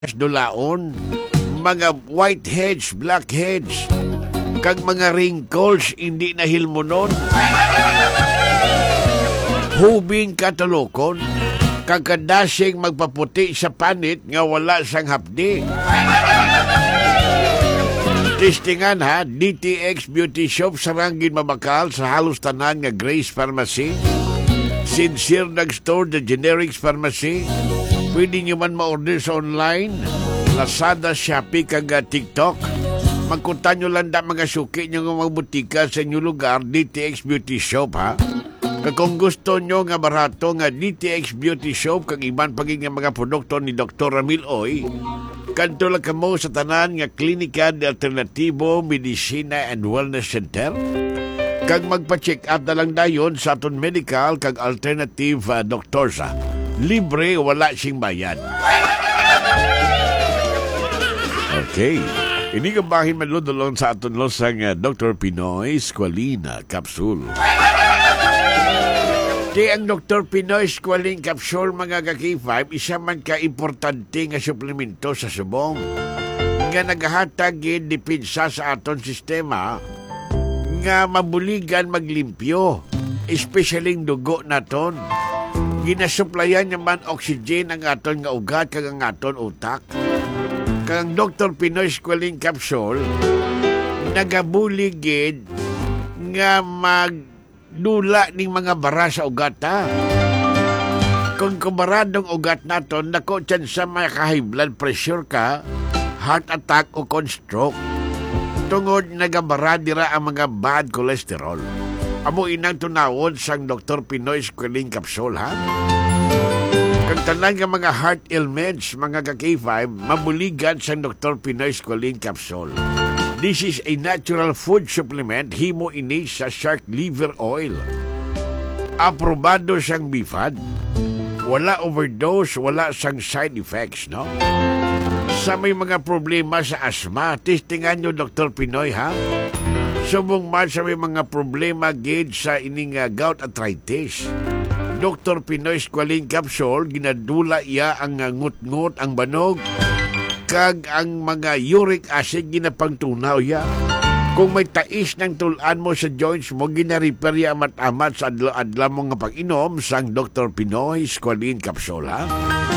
dulaon, mga whiteheads, blackheads, kag mga wrinkles hindi na hilmonon, hubing katulokon, kag kadasing magpaputi sa panit nga wala sang hapdi. Testingan ha, DTX Beauty Shop sarangin mabakal sa halos tanan nga Grace Pharmacy. Sincere nag-store the Generics Pharmacy. Pwede nyo man ma-order sa online, Lazada, Shopee, kag TikTok. Magkunta nyo lang da mga suki nyo nga mga butika sa inyong lugar, DTX Beauty Shop ha. Kag kung gusto nyo nga barato nga DTX Beauty Shop kag iban paging nga mga produkto ni Dr. Ramil Oy, kanto lang kamo sa tanan nga Klinika de Alternativo Medicina and Wellness Center. Kag magpa-check up na lang dayon sa aton medical kag alternative doctor sa. Libre, wala sing bayad. Okay. Ini ka bahin manludulong sa aton losang Dr. Pinoy Squalina Capsule. Di ang Dr. Pinoy Squalene Capsule mga kaki-5, isa man ka-importante nga suplemento sa subong. Nga naghatag dipinsa sa aton sistema nga mabuligan maglimpyo, especially dugo naton. Ginasuplayan naman oxygen ang aton nga ugat kag ang aton utak. Kag ang Dr. Pinoy Squalene Capsule nagabuligid nga magdula ning mga bara sa ugat ha. Kung kumaradong ugat naton, nako dyan sa mga high blood pressure ka, heart attack o stroke. Tungod nagabara dira ang mga bad cholesterol. Amo inang tunawon sang Dr. Pinoy Squalene Capsule ha. Kag tanan nga mga heart ailments, mga ka-K5, mabuligan sang Dr. Pinoy Squalene Capsule. This is a natural food supplement, himo ini sa shark liver oil. Aprobado sang BIFAD. Wala overdose, wala sang side effects, no? Sa may mga problema sa asma, testingan nyo Dr. Pinoy ha. Subong man sa may mga problema gid sa ining gout arthritis. Dr. Pinoy Squalene Capsule, ginadula iya ang ngut-ngut ang banog, kag ang mga uric acid ginapangtunaw ya. Kung may tais ng tulan mo sa joints mo, gina-repair ya amat-amat sa adlaw mo nga pag-inom sang Dr. Pinoy Squalene Capsule ha.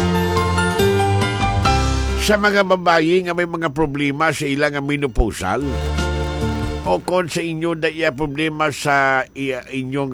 Sa mga babayi nga may mga problema sa ilang menopausal, o kung sa inyo na iya problema sa inyong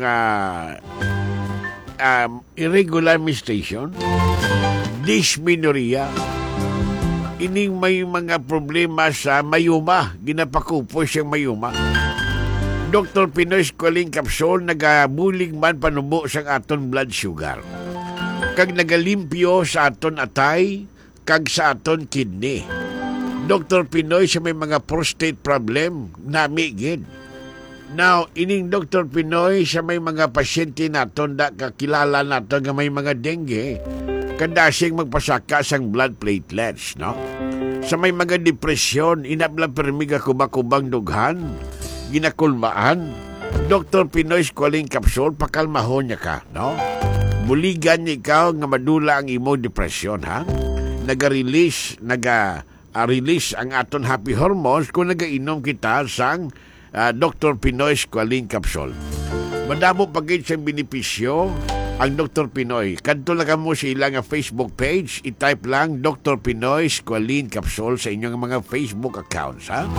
irregular menstruation, dysmenorrhea, ining may mga problema sa mayuma, ginapakupo siyang mayuma. Dr. Pinoy Squalene Capsule nagabulig man panubo sa aton blood sugar. Kag nagalimpyo sa aton atay, kag sa aton kidney. Dr. Pinoy sa may mga prostate problem, namigid. Now, ining Dr. Pinoy sa may mga pasyente naton da kakilala naton nga may mga dengue, kadasing magpasaka sang blood platelets, no? Sa may mga depresyon, inabla permiga kubakubang dughan, ginakulmaan, Dr. Pinoy Squalene Capsule, pakalmahon niya ka, no? Buligan niya ikaw nga madula ang imo depresyon, ha? Naga-release ang aton happy hormones kung nagainom kita sang Dr. Pinoy Squalene Capsule. Madamo pagid sa benepisyo ang Dr. Pinoy. Kadto lang mo sa ilang Facebook page, i-type lang Dr. Pinoy Squalene Capsule sa inyong mga Facebook accounts ha.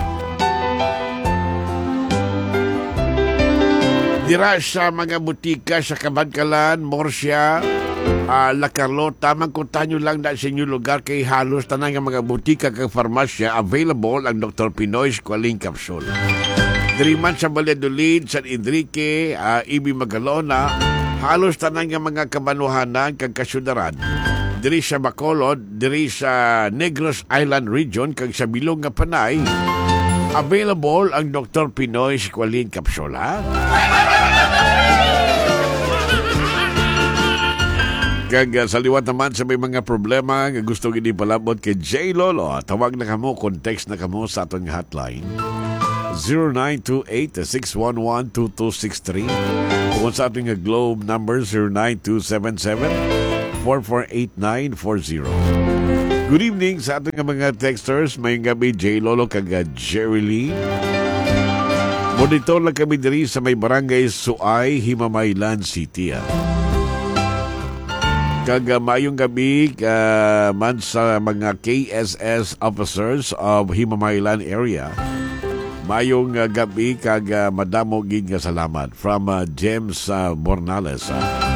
Dira sa mga butika sa Kabadkalan, Morsia, La Carlota, magkunta nyo lang na sa inyong lugar kay halos tanang mga butika kag farmasya available ang Dr. Pinoy Squalene Capsule. Diriman sa Valladolid, San Enrique, Ibi Magalona, halos tanang mga kabanuhanan kag kasyudaran. Diri sa Bacolod, diri sa Negros Island region kag sa Bilog nga Panay, available ang Dr. Pinoy Squalene Capsule ha. Kag sa liwat naman sa may mga problema nga gusto gini palabot kay J. Lolo, tawag na kamo, text na kamo sa atong hotline 0928-611-2263 o sa ating Globe number 09277-448940. Good evening sa ating mga texters. May gabi, J. Lolo kaga Jerry Lee. Monitor lang kami diri sa may barangay Suay, Himamaylan City. Kaga mayong gabi man sa mga KSS officers of Himamaylan area. Mayong gabi kaga madamo gid nga salamat from James Bornales.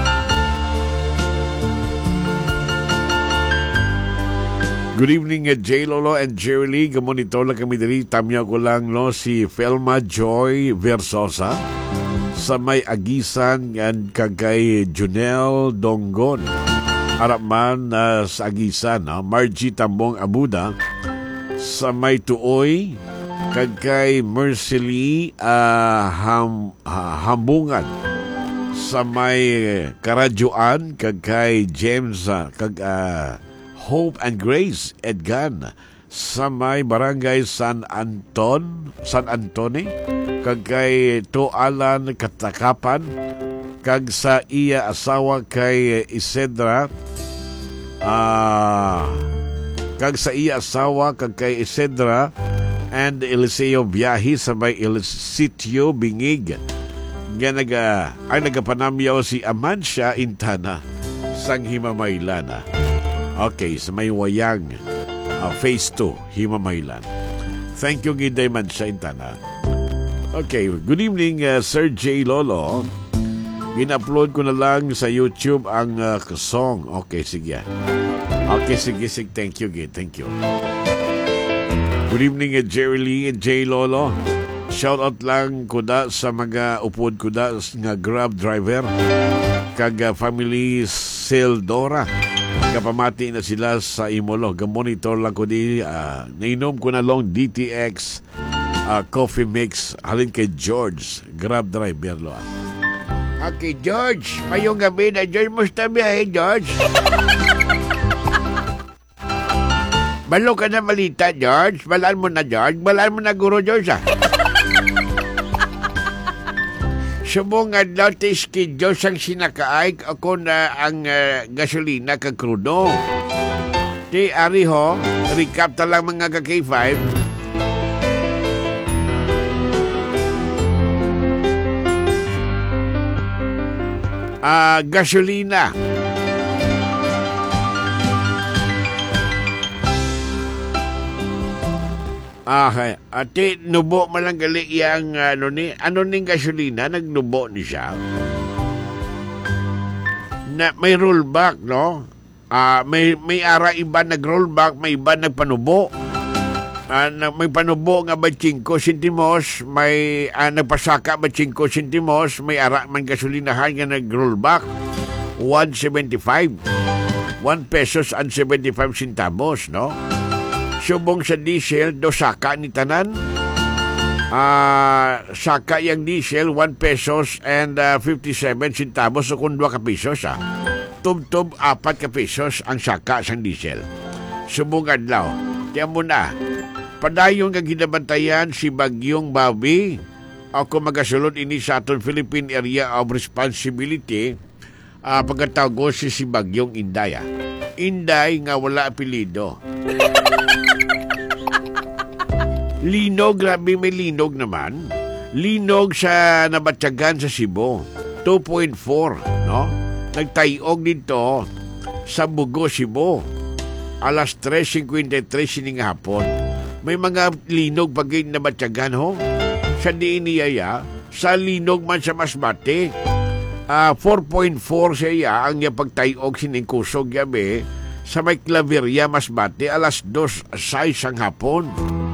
Good evening, J. Lolo and Jerry Lee. Gamonitor lang kami diri. Tamya ko lang si Felma Joy Versosa sa may agisan and kagay Junel Donggon. Araman sa agisan, Margie Tambong Abuda sa may Tuoy kagay Mercily Hambungan sa may Karadyoan kagay James Hope and Grace Edgan sa may barangay San Antone kagay Toalan Katakapan kag sa iya asawa kay Isedra kay Isedra and Eliseo Biyahi sa may Sitio Bingig nga nagapanamyaw si Amansya Intana sang Himamaylan. Okay, sa may wayang phase 2, Himamaylan. Thank you, Giday man sa Intana. Okay, good evening, Sir J. Lolo. In-upload ko na lang sa YouTube ang song. Okay, sige. Okay, sige. Thank you, Gid. Thank you. Good evening, Jerry Lee and J. Lolo. Shout out lang kuda sa mga upod kuda nga Grab driver. Kag family Seldora. Kapamati na sila sa Imolo. Gamonitor lang ko di. Nainom ko na long DTX coffee mix. Halin kay George. Grab driver lo. Okay, George. Mayong gabi na, George. Musta biyahe, George? Balo ka na malita, George. Balaan mo na, George. Balaan mo na, Guro George, Subong adlaw ti skidyo sang sinakaay ako na ang gasolina kag krudo. Ti ari ho, recap ta lang mga ka-K5. Gasolina. Ati nubo malang gali yang ano ning gasolina nagnubo ni siya. Na may rollback, no? May ara iba nag-rollback, may iba nagpanubo. May panubo nga ba 5 sentimos, may nagpasaka ba 5 sentimos, may ara man gasolinahan nga nag-rollback 1.75. 1 pesos and 75 centavos, no? Subong sa diesel, do saka ni tanan. Saka yung diesel, 1 pesos and 57 centavos. So kung 2 ka pesos, tub-tub 4 ka pesos ang saka sang diesel. Subong adlaw. Tiyan mo na, padayon nga ginabantayan si Bagyong Bobby. Ako magasulod ini sa aton Philippine Area of Responsibility. Pagkatawag si Bagyong Inday. Inday nga wala apelido. Linog, grabe may linog naman. Linog sa nabatyagan sa Cebu. 2.4, no? Nagtayog dito sa Bugo, Cebu. Alas 3:53 sining hapon. May mga linog pag nabatyagan, ho? Sa diiniyaya, sa linog man sa Masbate. 4.4 siya ang pagtayog sining kusog yabi sa may Claveria, Masbate, alas 2:06 ang hapon.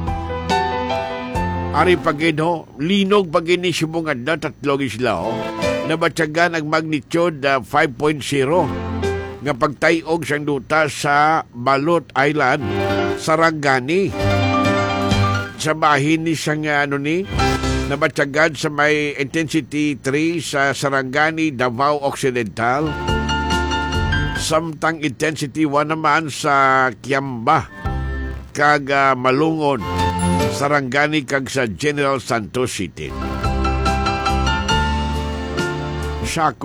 Ari pagin ho, linog pagin ni Sibungan na tatlong isla ho, nabatyagan ang magnitude 5.0 nga pagtayog siyang duta sa Balot Island, Sarangani. Sa bahin ni siyang nabatyagan sa may intensity 3 sa Sarangani, Davao Occidental. Samtang intensity 1 naman sa Kiamba, kag Malungon, Sarangani kag sa General Santos City. Sako